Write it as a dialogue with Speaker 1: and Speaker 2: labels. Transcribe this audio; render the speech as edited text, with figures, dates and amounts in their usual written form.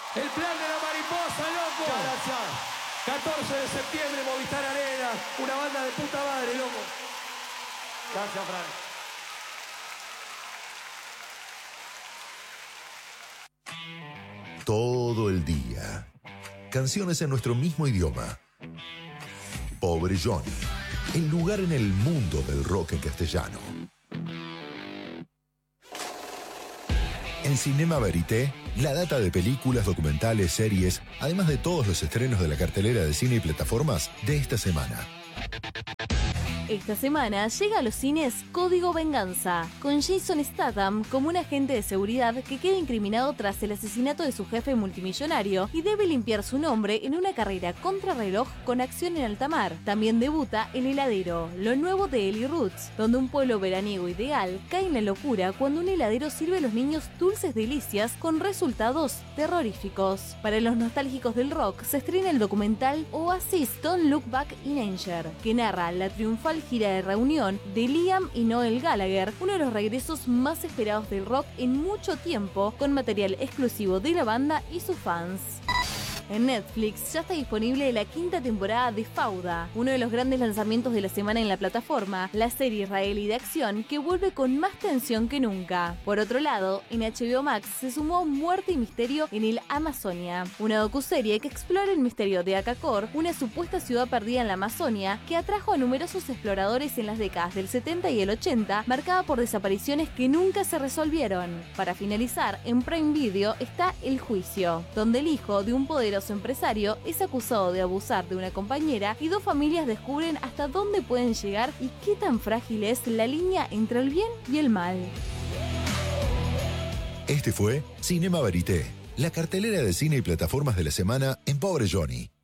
Speaker 1: El plan de la mariposa, loco.
Speaker 2: Muchas gracias.
Speaker 1: 14 de septiembre, Movistar Arena. Una banda de puta madre, loco.
Speaker 2: Gracias, Fran.
Speaker 3: Todo el día. Canciones en nuestro mismo idioma. Pobre Johnny. El lugar en el mundo del rock en castellano. En Cinema Verité, la data de películas, documentales, series, además de todos los estrenos de la cartelera de cine y plataformas de esta semana.
Speaker 4: Esta semana llega a los cines Código Venganza, con Jason Statham como un agente de seguridad que queda incriminado tras el asesinato de su jefe multimillonario y debe limpiar su nombre en una carrera contrarreloj con acción en alta mar. También debuta El Heladero, lo nuevo de Eli Roots, donde un pueblo veraniego ideal cae en la locura cuando un heladero sirve a los niños dulces delicias con resultados terroríficos. Para los nostálgicos del rock, se estrena el documental Oasis Don't Look Back in Anger, que narra la triunfal gira de reunión de Liam y Noel Gallagher, uno de los regresos más esperados del rock en mucho tiempo, con material exclusivo de la banda y sus fans. En Netflix ya está disponible la quinta temporada de Fauda, uno de los grandes lanzamientos de la semana en la plataforma, la serie israelí de acción que vuelve con más tensión que nunca. Por otro lado, en HBO Max se sumó Muerte y Misterio en el Amazonia, una docuserie que explora el misterio de Akakor, una supuesta ciudad perdida en la Amazonia que atrajo a numerosos exploradores en las décadas del 70 y el 80, marcada por desapariciones que nunca se resolvieron. Para finalizar, en Prime Video está El Juicio, donde el hijo de un poderoso empresario es acusado de abusar de una compañera y dos familias descubren hasta dónde pueden llegar y qué tan frágil es la línea entre el bien y el mal.
Speaker 3: Este fue Cinema Verité, la cartelera de cine y plataformas de la semana en Pobre Johnny.